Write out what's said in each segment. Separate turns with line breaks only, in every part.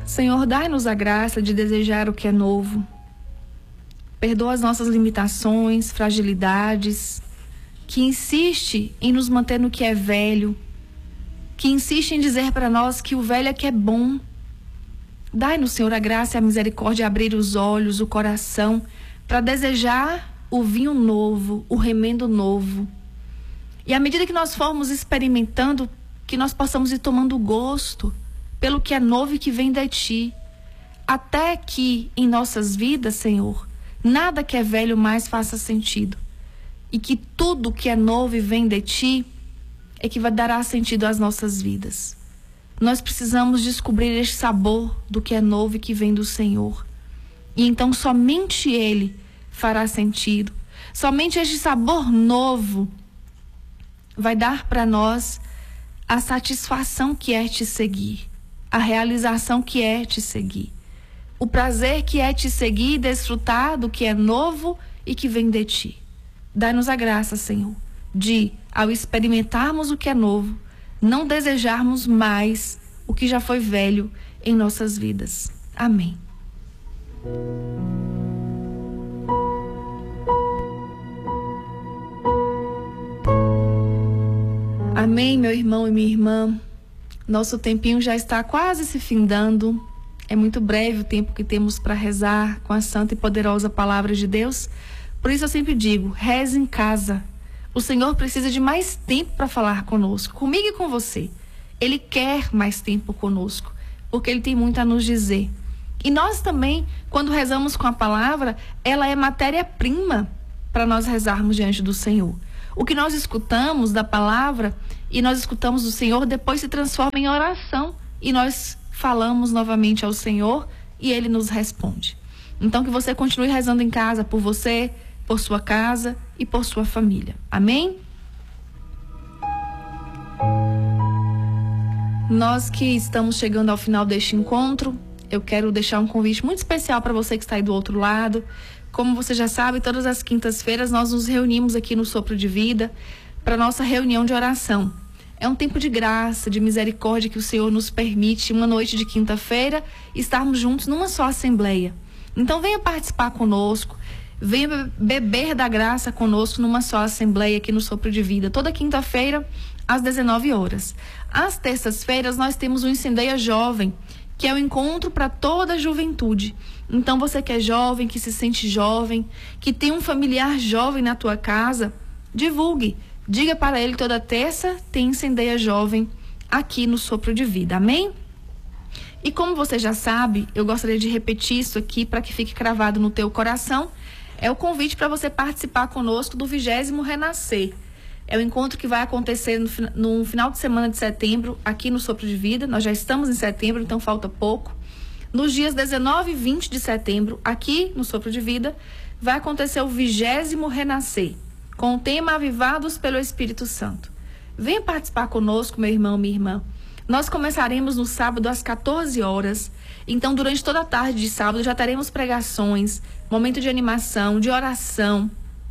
Senhor, dai-nos a graça de desejar o que é novo. Perdoa as nossas limitações, fragilidades, que insiste em nos manter no que é velho, que insiste em dizer para nós que o velho é que é bom. Dai-nos, Senhor, a graça e a misericórdia de abrir os olhos, o coração, para desejar o vinho novo, o remendo novo. E à medida que nós formos experimentando, que nós possamos ir tomando gosto pelo que é novo e que vem de Ti. Até que em nossas vidas, Senhor, nada que é velho mais faça sentido. E que tudo que é novo e vem de Ti é que vai dará sentido às nossas vidas. Nós precisamos descobrir este sabor do que é novo e que vem do Senhor. E então somente Ele fará sentido. Somente este sabor novo vai dar para nós a satisfação que é Te seguir, a realização que é Te seguir, o prazer que é Te seguir e desfrutar do que é novo e que vem de Ti. Dá-nos a graça, Senhor, de, ao experimentarmos o que é novo, não desejarmos mais o que já foi velho em nossas vidas. Amém. Amém, meu irmão e minha irmã. Nosso tempinho já está quase se findando. É muito breve o tempo que temos para rezar com a santa e poderosa palavra de Deus. Por isso eu sempre digo, reze em casa. O Senhor precisa de mais tempo para falar conosco, comigo e com você. Ele quer mais tempo conosco, porque Ele tem muito a nos dizer. E nós também, quando rezamos com a palavra, ela é matéria-prima para nós rezarmos diante do Senhor. O que nós escutamos da palavra e nós escutamos do Senhor, depois se transforma em oração e nós falamos novamente ao Senhor e Ele nos responde. Então que você continue rezando em casa por você, por sua casa e por sua família. Amém? Nós que estamos chegando ao final deste encontro, eu quero deixar um convite muito especial para você que está aí do outro lado. Como você já sabe, todas as quintas-feiras nós nos reunimos aqui no Sopro de Vida para nossa reunião de oração. É um tempo de graça, de misericórdia que o Senhor nos permite, uma noite de quinta-feira, estarmos juntos numa só assembleia. Então venha participar conosco, venha beber da graça conosco numa só assembleia aqui no Sopro de Vida, toda quinta-feira às 19 horas. Às terças-feiras nós temos o Incendeia Jovem, que é o encontro para toda a juventude. Então você que é jovem, que se sente jovem, que tem um familiar jovem na tua casa, divulgue. Diga para ele, toda terça tem Incendeia Jovem aqui no Sopro de Vida. Amém? E como você já sabe, eu gostaria de repetir isso aqui para que fique cravado no teu coração. É o convite para você participar conosco do 20º Renascer. É o encontro que vai acontecer no final de semana de setembro, aqui no Sopro de Vida. Nós já estamos em setembro, então falta pouco. Nos dias 19 e 20 de setembro, aqui no Sopro de Vida, vai acontecer o 20º Renascer, com o tema Avivados pelo Espírito Santo. Venha participar conosco, meu irmão, minha irmã. Nós começaremos no sábado às 14 horas. Então, durante toda a tarde de sábado, já teremos pregações, momento de animação, de oração.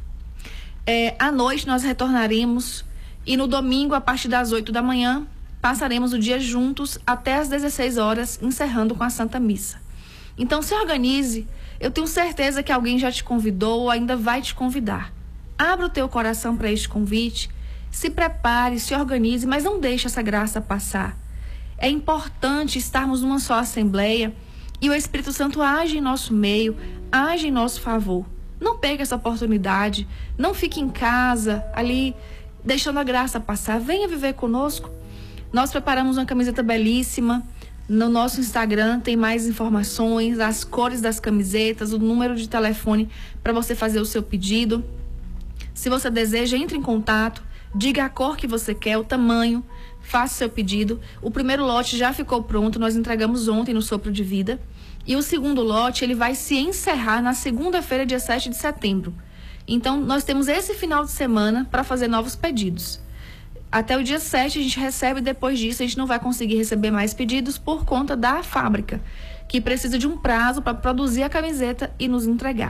À noite nós retornaremos e no domingo, a partir das 8 da manhã, passaremos o dia juntos até às 16 horas, encerrando com a Santa Missa. Então se organize, eu tenho certeza que alguém já te convidou ou ainda vai te convidar. Abra o teu coração para este convite, se prepare, se organize, mas não deixe essa graça passar. É importante estarmos numa só assembleia e o Espírito Santo age em nosso meio, age em nosso favor. Não perca essa oportunidade, não fique em casa, ali, deixando a graça passar. Venha viver conosco. Nós preparamos uma camiseta belíssima. No nosso Instagram tem mais informações, as cores das camisetas, o número de telefone para você fazer o seu pedido. Se você deseja, entre em contato, diga a cor que você quer, o tamanho, faça o seu pedido. O primeiro lote já ficou pronto, nós entregamos ontem no Sopro de Vida. E o segundo lote, ele vai se encerrar na segunda-feira, dia 7 de setembro. Então, nós temos esse final de semana para fazer novos pedidos. Até o dia 7 a gente recebe, depois disso a gente não vai conseguir receber mais pedidos por conta da fábrica, que precisa de um prazo para produzir a camiseta e nos entregar.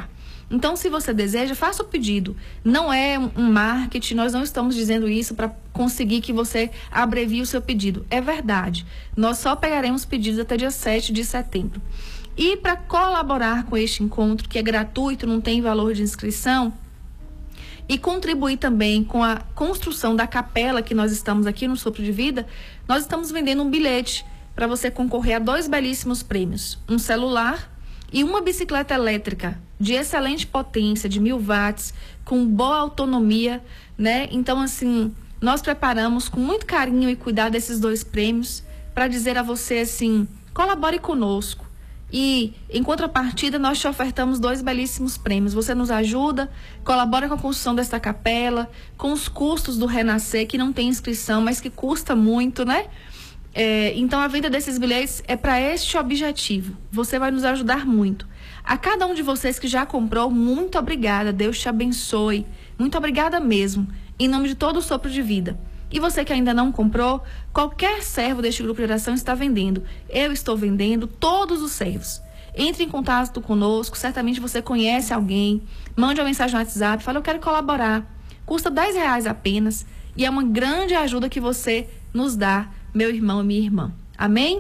Então, se você deseja, faça o pedido. Não é um marketing, nós não estamos dizendo isso para conseguir que você abrevie o seu pedido. É verdade. Nós só pegaremos pedidos até dia 7 de setembro. E para colaborar com este encontro, que é gratuito, não tem valor de inscrição, e contribuir também com a construção da capela que nós estamos aqui no Sopro de Vida, nós estamos vendendo um bilhete para você concorrer a 2 belíssimos prêmios. Um celular e uma bicicleta elétrica de excelente potência, de 1000 watts, com boa autonomia, né? Então, assim, nós preparamos com muito carinho e cuidado esses 2 prêmios para dizer a você, assim, colabore conosco. E, em contrapartida, nós te ofertamos 2 belíssimos prêmios. Você nos ajuda, colabora com a construção desta capela, com os custos do Renascer, que não tem inscrição, mas que custa muito, né? Então, a venda desses bilhetes é para este objetivo. Você vai nos ajudar muito. A cada um de vocês que já comprou, muito obrigada. Deus te abençoe. Muito obrigada mesmo. Em nome de todo o Sopro de Vida. E você que ainda não comprou, qualquer servo deste grupo de oração está vendendo. Eu estou vendendo, todos os servos. Entre em contato conosco, certamente você conhece alguém. Mande uma mensagem no WhatsApp, fala, eu quero colaborar. Custa R$10 apenas e é uma grande ajuda que você nos dá, meu irmão e minha irmã. Amém?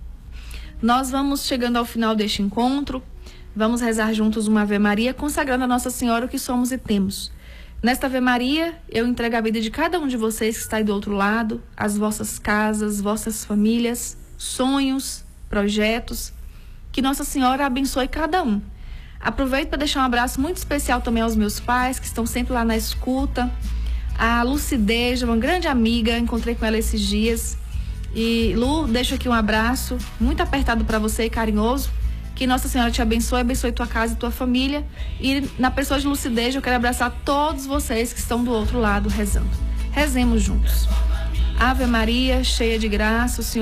Nós vamos chegando ao final deste encontro. Vamos rezar juntos uma Ave Maria, consagrando a Nossa Senhora o que somos e temos. Nesta Ave Maria, eu entrego a vida de cada um de vocês que está aí do outro lado, as vossas casas, vossas famílias, sonhos, projetos. Que Nossa Senhora abençoe cada um. Aproveito para deixar um abraço muito especial também aos meus pais, que estão sempre lá na escuta. A Lucideja, uma grande amiga, encontrei com ela esses dias. E Lu, deixo aqui um abraço muito apertado para você e carinhoso. Que Nossa Senhora te abençoe, abençoe tua casa e tua família. E na pessoa de Lucidez, eu quero abraçar todos vocês que estão do outro lado rezando. Rezemos juntos. Ave Maria, cheia de graça, o Senhor